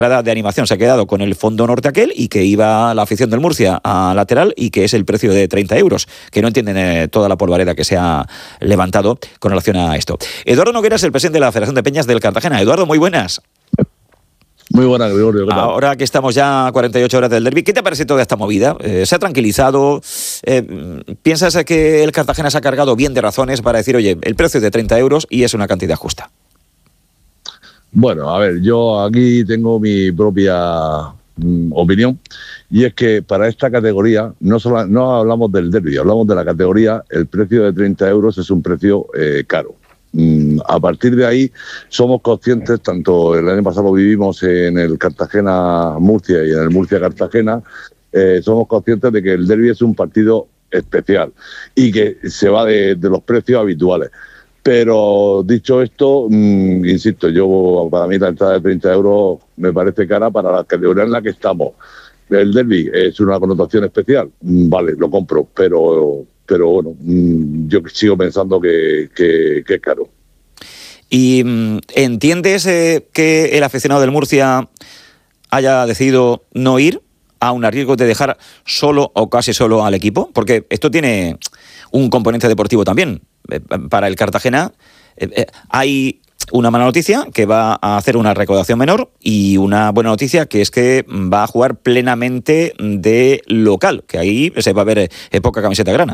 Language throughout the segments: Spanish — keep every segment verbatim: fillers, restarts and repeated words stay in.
de animación se ha quedado con el fondo norte aquel y que iba la afición del Murcia a lateral y que es el precio de treinta euros, que no entienden eh, toda la polvareda que se ha levantado con relación a esto. Eduardo Noguera es el presidente de la Federación de Peñas del Cartagena. Eduardo, muy buenas. Muy buenas, Gregorio. ¿Qué tal? Ahora que estamos ya a cuarenta y ocho horas del derbi, ¿qué te parece toda esta movida? Eh, ¿Se ha tranquilizado? Eh, ¿Piensas que el Cartagena se ha cargado bien de razones para decir, oye, el precio es de treinta euros y es una cantidad justa? Bueno, a ver, yo aquí tengo mi propia mm, opinión, y es que para esta categoría no solo no hablamos del derbi, hablamos de la categoría. El precio de treinta euros es un precio eh, caro. Mm, a partir de ahí somos conscientes, tanto el año pasado lo vivimos en el Cartagena-Murcia y en el Murcia-Cartagena, eh, somos conscientes de que el derbi es un partido especial y que se va de, de los precios habituales. Pero dicho esto, mmm, insisto, yo para mí la entrada de treinta euros me parece cara para la categoría en la que estamos. El derbi es una connotación especial, mmm, vale, lo compro, pero pero bueno, mmm, yo sigo pensando que, que, que es caro. ¿Y mmm, entiendes eh, que el aficionado del Murcia haya decidido no ir a un riesgo de dejar solo o casi solo al equipo? Porque esto tiene un componente deportivo también. Para el Cartagena eh, eh, hay una mala noticia, que va a hacer una recaudación menor, y una buena noticia, que es que va a jugar plenamente de local, que ahí se va a ver eh, poca camiseta grana.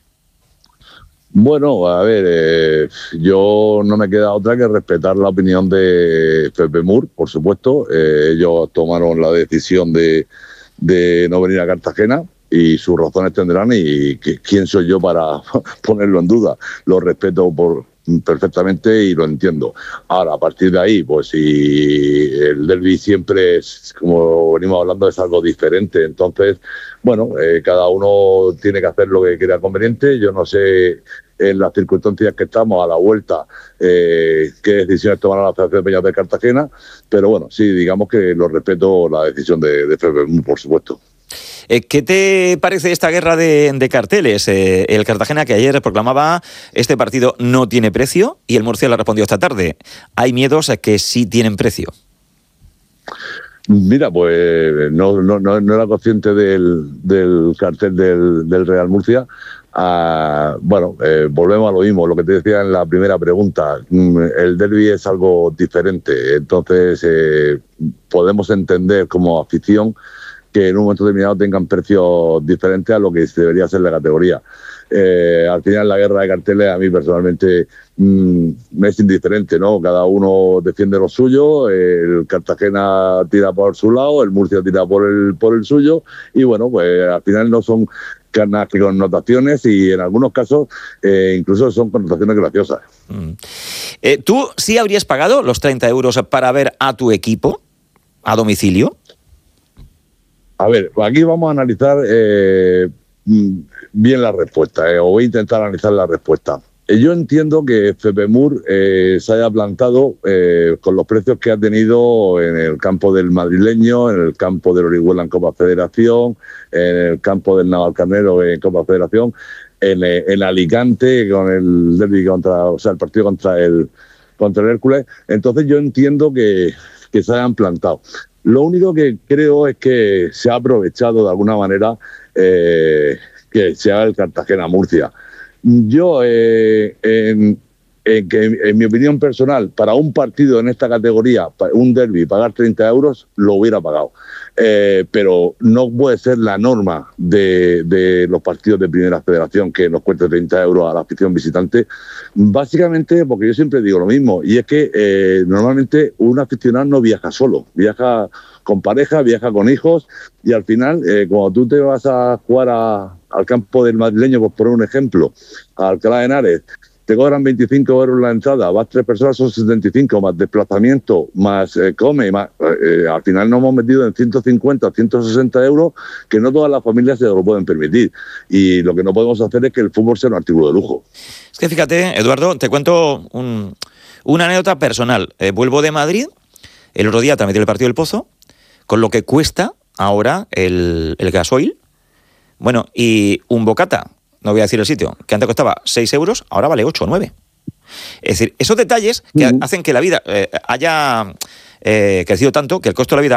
Bueno, a ver, eh, yo no me queda otra que respetar la opinión de FEPEMUR, por supuesto. Eh, ellos tomaron la decisión de, de no venir a Cartagena, y sus razones tendrán, y que, quién soy yo para ponerlo en duda. Lo respeto por perfectamente y lo entiendo. Ahora, a partir de ahí, pues si el derbi siempre es, como venimos hablando, es algo diferente, entonces, bueno, eh, cada uno tiene que hacer lo que crea conveniente. Yo no sé, en las circunstancias que estamos a la vuelta, eh, qué decisiones tomará la Federación de Peñas de Cartagena, pero bueno, sí, digamos que lo respeto la decisión de, de FEPEMUR, por supuesto. ¿Qué te parece esta guerra de, de carteles? Eh, el Cartagena, que ayer proclamaba este partido no tiene precio, y el Murcia le respondió esta tarde: hay miedos a que sí tienen precio. Mira, pues no, no, no, no era consciente del, del cartel del, del Real Murcia. Ah, bueno, eh, volvemos a lo mismo, lo que te decía en la primera pregunta. El derbi es algo diferente, entonces eh, podemos entender como afición que en un momento determinado tengan precios diferentes a lo que debería ser la categoría. Eh, al final, la guerra de carteles a mí personalmente mmm, me es indiferente, ¿no? Cada uno defiende lo suyo, el Cartagena tira por su lado, el Murcia tira por el, por el suyo, y bueno, pues al final no son connotaciones, y en algunos casos eh, incluso son connotaciones graciosas. Mm. Eh, ¿Tú sí habrías pagado los treinta euros para ver a tu equipo a domicilio? A ver, aquí vamos a analizar eh, bien la respuesta, eh, o voy a intentar analizar la respuesta. Eh, yo entiendo que FEPEMUR eh, se haya plantado eh, con los precios que ha tenido en el campo del madrileño, en el campo del Orihuela en Copa Federación, en el campo del Navalcarnero en Copa Federación, en, en Alicante con el derbi contra, o sea, el partido contra el contra el Hércules. Entonces yo entiendo que, que se hayan plantado. Lo único que creo es que se ha aprovechado de alguna manera eh, que se haga el Cartagena-Murcia. Yo, eh, en, en, que, en mi opinión personal, para un partido en esta categoría, un derbi, pagar treinta euros, lo hubiera pagado. Eh, pero no puede ser la norma de, de los partidos de Primera Federación que nos cueste treinta euros a la afición visitante, básicamente porque yo siempre digo lo mismo, y es que eh, normalmente un aficionado no viaja solo, viaja con pareja, viaja con hijos, y al final, eh, cuando tú te vas a jugar a, al campo del madrileño, por poner un ejemplo, a Alcalá de Henares, te cobran veinticinco euros la entrada, vas tres personas, son setenta y cinco, más desplazamiento, más eh, come, más, eh, al final nos hemos metido en ciento cincuenta, ciento sesenta euros, que no todas las familias se lo pueden permitir. Y lo que no podemos hacer es que el fútbol sea un artículo de lujo. Es que fíjate, Eduardo, te cuento un, una anécdota personal. Eh, vuelvo de Madrid, el otro día transmití el partido del Pozo, con lo que cuesta ahora el, el gasoil, bueno, y un bocata, no voy a decir el sitio, que antes costaba seis euros, ahora vale ocho o nueve. Es decir, esos detalles que uh-huh. hacen que la vida eh, haya eh, crecido tanto que el costo de la vida